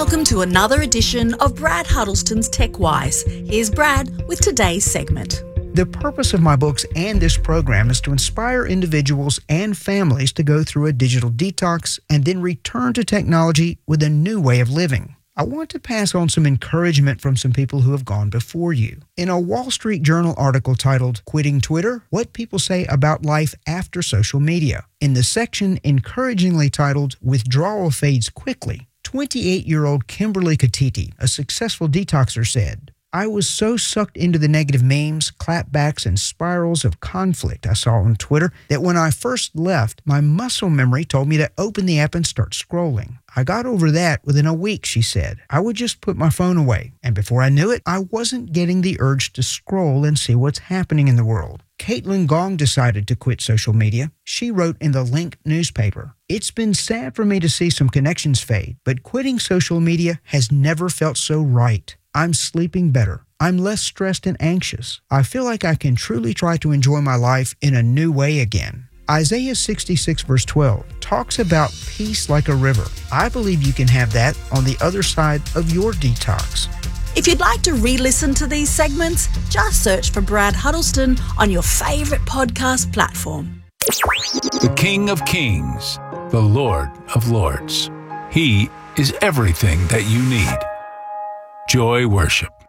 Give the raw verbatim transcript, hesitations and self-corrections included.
welcome to another edition of Brad Huddleston's TechWise. Here's Brad with today's segment. The purpose of my books and this program is to inspire individuals and families to go through a digital detox and then return to technology with a new way of living. I want to pass on some encouragement from some people who have gone before you. In a Wall Street Journal article titled, Quitting Twitter, What People Say About Life After Social Media, in the section encouragingly titled, Withdrawal Fades Quickly, twenty-eight-year-old Kimberly Katiti, a successful detoxer, said, I was so sucked into the negative memes, clapbacks, and spirals of conflict I saw on Twitter that when I first left, my muscle memory told me to open the app and start scrolling. I got over that within a week, she said. I would just put my phone away, and before I knew it, I wasn't getting the urge to scroll and see what's happening in the world. Caitlin Gong decided to quit social media. She wrote in the Link newspaper, It's been sad for me to see some connections fade, but quitting social media has never felt so right. I'm sleeping better. I'm less stressed and anxious. I feel like I can truly try to enjoy my life in a new way again. Isaiah sixty-six verse twelve talks about peace like a river. I believe you can have that on the other side of your detox. If you'd like to re-listen to these segments, just search for Brad Huddleston on your favourite podcast platform. The King of Kings, the Lord of Lords. He is everything that you need. Joy Worship.